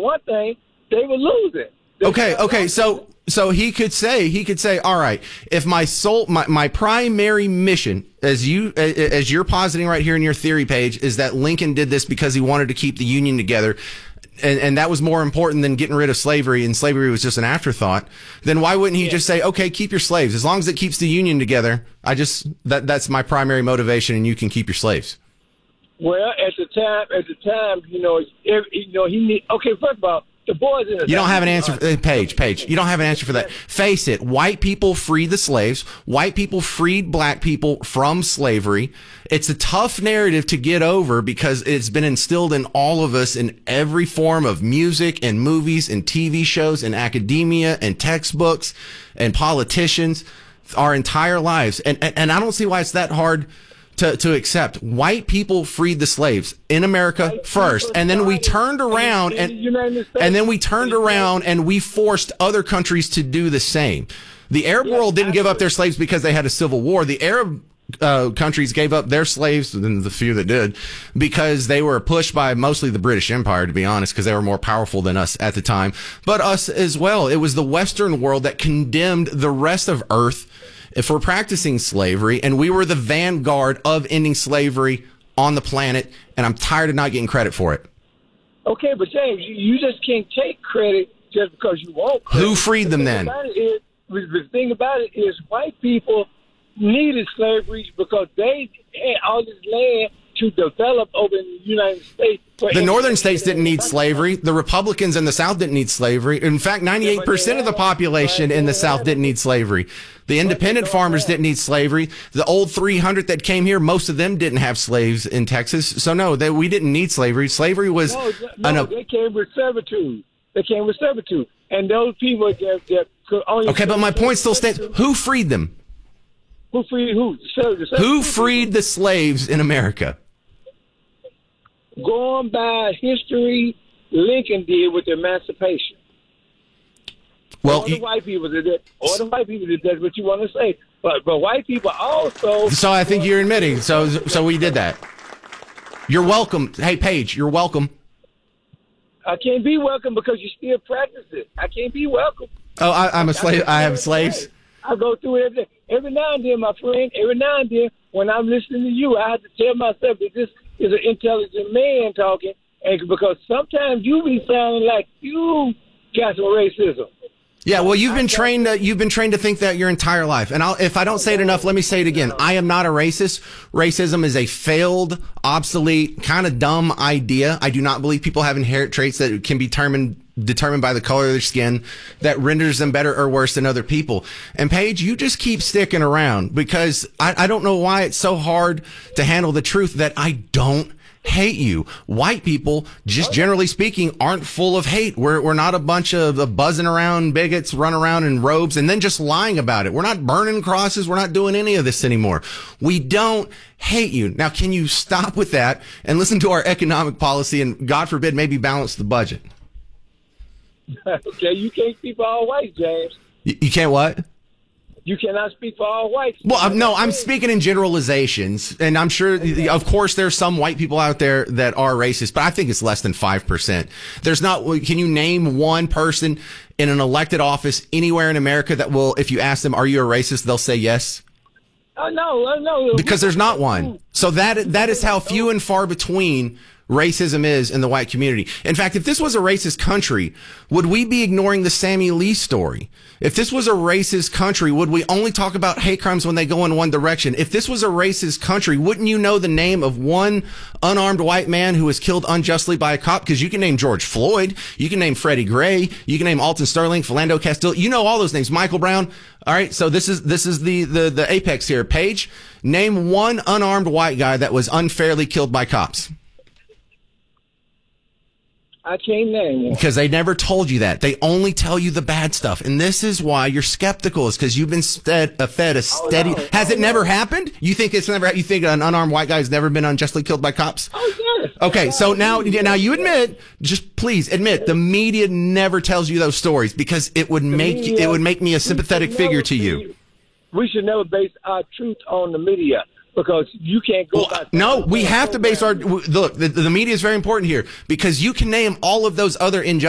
for one thing, they were losing. Okay. So he could say, all right, if my primary mission, as you're positing right here in your theory page, is that Lincoln did this because he wanted to keep the Union together, and that was more important than getting rid of slavery, and slavery was just an afterthought, then why wouldn't he just say, okay, keep your slaves. As long as it keeps the Union together, that's my primary motivation, and you can keep your slaves. Well, at the time, first of all, the boys in the You don't have an answer, Paige. You don't have an answer for that. Face it, white people freed the slaves. White people freed black people from slavery. It's a tough narrative to get over because it's been instilled in all of us in every form of music and movies and TV shows and academia and textbooks and politicians our entire lives. And I don't see why it's that hard to accept. White people freed the slaves in America first, and then we turned around and we forced other countries to do the same. The Arab world didn't give up their slaves because they had a civil war. The Arab countries gave up their slaves, and the few that did, because they were pushed by mostly the British Empire, to be honest, because they were more powerful than us at the time, but us as well. It was the Western world that condemned the rest of Earth for practicing slavery, and we were the vanguard of ending slavery on the planet, and I'm tired of not getting credit for it. Okay, but James, you just can't take credit just because you want credit. Who freed them then? The thing about it is white people needed slavery because they had all this land to develop over in the United States. The northern states didn't need slavery. The Republicans in the South didn't need slavery. In fact, 98% of the population in the South didn't need slavery. The independent farmers didn't need slavery. The old 300 that came here, most of them didn't have slaves in Texas. So no, we didn't need slavery. Slavery was... No, they came with servitude. And those people that could only... Okay, but my point still stands. Who freed them? Who freed who? Who freed the slaves in America? Going by history, Lincoln did with emancipation. Well, the white people did that. That's what you want to say. But white people also... So I think you're admitting. So we did that. You're welcome. Hey, Paige, you're welcome. I can't be welcome because you still practice it. I can't be welcome. Oh, I'm a slave. I have slaves. I go through it every now and then, my friend. Every now and then, when I'm listening to you, I have to tell myself that this is an intelligent man talking, and because sometimes you be sounding like you got some racism. Yeah, well, you've been trained to think that your entire life. And if I don't say it enough, let me say it again. I am not a racist. Racism is a failed, obsolete, kind of dumb idea. I do not believe people have inherent traits that can be determined by the color of their skin that renders them better or worse than other people. And Paige, you just keep sticking around because I don't know why it's so hard to handle the truth that I don't hate you. White people, just generally speaking, aren't full of hate. We're not a bunch of buzzing around bigots, run around in robes and then just lying about it. We're not burning crosses. We're not doing any of this anymore. We don't hate you. Now, can you stop with that and listen to our economic policy and, God forbid, maybe balance the budget? Okay, you can't speak for all whites, James. You can't what? You cannot speak for all whites. Well, no, I'm speaking in generalizations, and I'm sure, of course, there's some white people out there that are racist, but I think it's less than 5%. There's not. Can you name one person in an elected office anywhere in America that will, if you ask them, "Are you a racist?" they'll say yes? No. Because there's not one. So that is how few and far between racism is in the white community. In fact, if this was a racist country, would we be ignoring the Sammy Lee story? If this was a racist country, would we only talk about hate crimes when they go in one direction? If this was a racist country, wouldn't you know the name of one unarmed white man who was killed unjustly by a cop? Because you can name George Floyd, you can name Freddie Gray, you can name Alton Sterling, Philando Castile, you know all those names, Michael Brown. All right, so this is the apex here. Paige, name one unarmed white guy that was unfairly killed by cops. I can't name one. Because they never told you that. They only tell you the bad stuff. And this is why you're skeptical, is because you've been fed a steady... Has it never happened? You think it's never... You think an unarmed white guy has never been unjustly killed by cops? Oh, yes. Okay, so now you admit, just please admit, the media never tells you those stories because it would make me a sympathetic figure to you. We should never base our truth on the media. Because you can't go by... No, we have to base our... Look, the media is very important here because you can name all of those other injustices